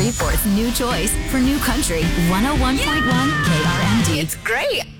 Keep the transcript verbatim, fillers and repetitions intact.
Newport's new choice for New Country one oh one point one K R M D. It's great.